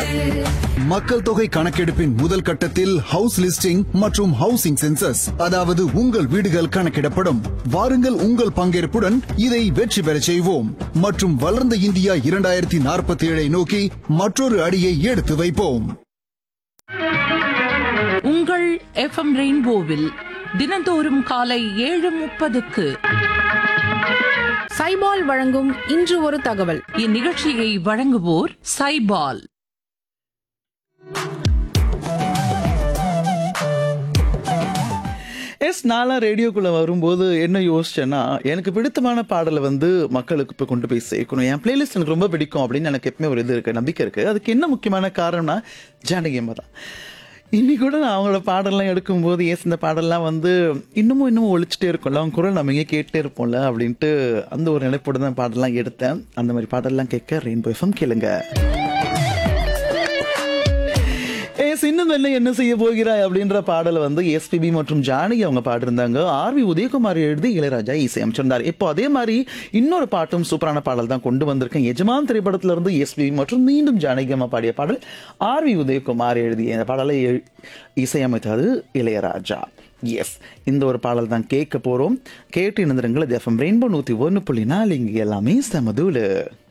மக்கள் தொகை கணக்கெடுப்பின் முதல் கட்டத்தில் ஹவுஸ் லிஸ்டிங் மற்றும் ஹவுசிங் சென்சஸ், அதாவது உங்கள் வீடுகள் கணக்கிடப்படும். வாருங்கள், உங்கள் பங்கேற்புடன் இதை வெற்றி பெற செய்வோம் மற்றும் வளர்ந்த இந்தியா 2047 நோக்கி மற்றொரு அடியை எடுத்து வைப்போம். உங்கள் FM ரெயின்போவில் தினந்தோறும் காலை 7:30க்கு சைபால் வழங்கும் இன்று ஒரு தகவல். இந்நிகழ்ச்சியை வழங்குவோர் சைபால். நான்லாம் ரேடியோக்குள்ளே வரும்போது என்ன யோசிச்சேன்னா, எனக்கு பிடித்தமான பாடலை மக்களுக்கு இப்போ கொண்டு போய் சேர்க்கணும். என் பிளேலிஸ்ட் எனக்கு ரொம்ப பிடிக்கும் அப்படின்னு எனக்கு எப்பவுமே ஒரு இது இருக்குது, நம்பிக்கை இருக்குது. அதுக்கு என்ன முக்கியமான காரணம்னா ஜானகி அம்மா தான். இன்னைக்கு கூட நான் அவங்களோட பாடல்லாம் எடுக்கும்போது இந்த பாடல்லாம் இன்னமும் ஒழிச்சிட்டே இருக்கும்ல, அவங்க குரல் நம்ம இங்கே கேட்டே இருப்போம்ல அப்படின்ட்டு அந்த ஒரு நினைப்போடு தான் பாடலாம் எடுத்தேன். அந்த மாதிரி பாடல்லாம் கேட்க ரெயின்போ எஃப்எம் கேளுங்க. இன்னும் என்ன செய்ய போகிறாய் அப்படின்ற பாடலை எஸ்பிபி மற்றும் ஜானகி அவங்க பாடிருந்தாங்க. ஆர்வி உதயகுமார் எழுதி இளையராஜா இசையமைச்சிருந்தார். இப்போ அதே மாதிரி இன்னொரு பாட்டும் சூப்பரான பாடல் தான் கொண்டு வந்திருக்கேன். எஜமான் திரைப்படத்துல இருந்து எஸ்பிபி மற்றும் மீண்டும் ஜானகி அம்மா பாடிய பாடல். ஆர்வி உதயகுமார் எழுதிய இந்த பாடலை இசையமைத்தது இளையராஜா. இந்த ஒரு பாடல் தான் கேட்க போறோம். கேட்டு இணைந்திருங்கள். எஃப்எம் ரெயின்போ 101.4 இங்கே எல்லாமே சமதூளு.